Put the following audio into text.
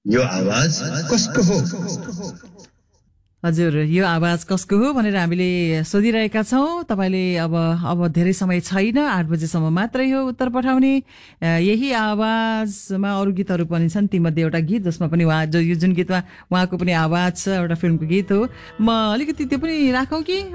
यो आवाज कसको हो? हजुर, यो आवाज कसको हो भनेर हामीले सोधिरहेका छौँ। तपाईँले अब धेरै समय छैन, 8 बजेसम्म मात्रै हो उत्तर पठाउने। यही आवाजमा अरू गीतहरू पनि छन्, तीमध्ये एउटा गीत जसमा पनि यो जुन गीतमा उहाँको पनि आवाज छ, एउटा फिल्मको गीत हो। म अलिकति त्यो पनि राखौँ कि